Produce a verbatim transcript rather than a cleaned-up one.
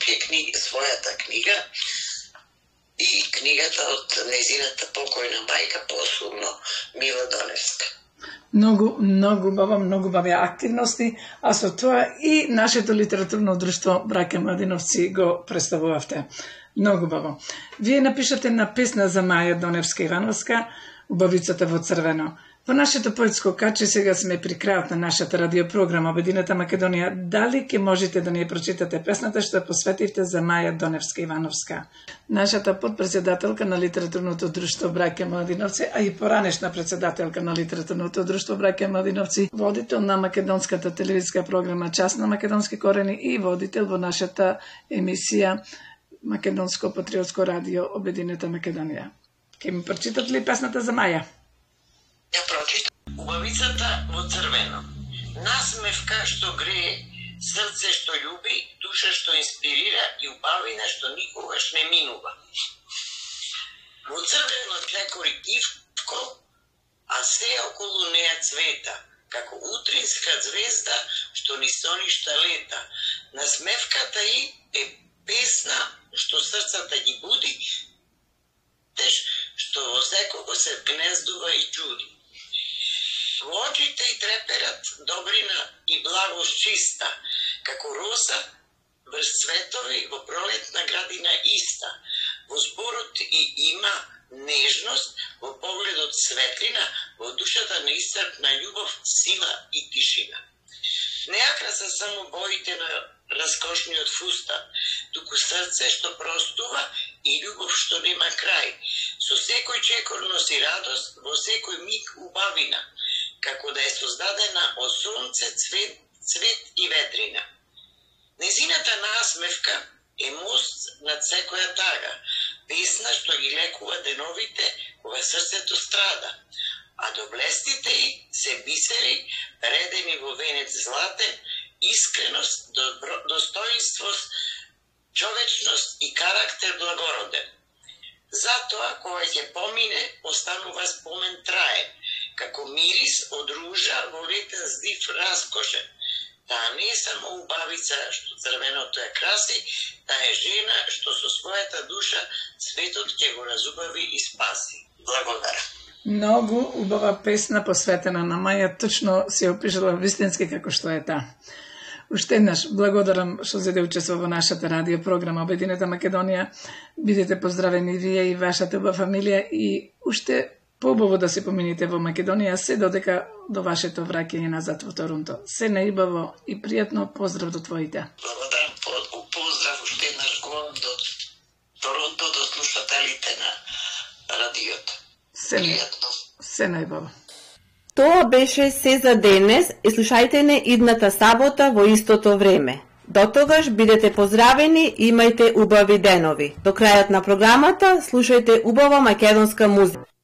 Доневски книги, својата книга и книгата од незината покојна мајка, посумно Мила Доневска. Многу, многу убава, многу убави активности, а со тоа и нашето литературно друштво Браќа Младиновци го представувавте. Многу убаво. Вие напишате на песна за Маја Доневска Ивановска, Убавицата во црвено. Во нашето поетско каче сега сме при крајот на нашата радиопрограма Обединета Македонија. Дали ќе можете да ни прочитате песната што посветивте за Маја Доневска Ивановска? Нашата подпредседателка на литературното друштво Браќа Младиновци, а и поранешна председателка на литературното друштво Браќа Младиновци, водител на македонската телевизиска програма Час на македонски корени и водител во нашата емисија Македонско патриотско радио Обединета Македонија. Ке ми прочитат ли песната за Маја? Ја прочитам. Убавицата во црвено. Насмевка што грее, срце што љуби, душа што инспирира и убавина што никогаш не минува. Во црвено тлекори ивко, а се околу неа цвета, како утринска звезда што ни соништа лета. Насмевката и е песна што срцата ги буди, што во секого се гнездува и чуди. Во очите и треперат добрина и благост чиста, како роса врз цветови во пролетна градина иста. Во зборот и има нежност, во погледот светлина, во душата неисцрпна љубов, сила и тишина. Не ја краса само боите на раскошниот фустан, туку срце што простува и љубов што нема крај. Со секој чекор носи радост, во секој миг убавина, како да е создадена од сонце, цвет, цвет и ветрина. Незината насмевка е мост над секоја тага, песна што ги лекува деновите кога срцето страда, а до блестите й се бисери, редени во венец златен, искреност, добро, достоинствост, човечност и карактер благороден. Затоа, кога ќе помине, останува спомен траен, како мирис од ружа во летен здив раскошен. Таа не е само убавица што црвеното ја краси, таа е жена што со својата душа светот ќе го разубави и спаси. Благодарам. Многу убава песна посветена на Маја, точно се опишала вистински како што е таа. Уште еднаш, благодарам што зеде учество во нашата радиопрограма Обединета Македонија. Бидете поздравени вие и вашата уба фамилија и уште поубаво да се помините во Македонија се додека до вашето враќање назад во Торонто. Се најубаво и пријатно, поздрав до твоите. Благодарам, поздрав уште еднаш го до Торонто, до слушателите на радиото. Се, се најубаво. Тоа беше се за денес и слушајте не идната сабота во истото време. До тогаш бидете поздравени и имајте убави денови. До крајот на програмата слушајте убава македонска музика.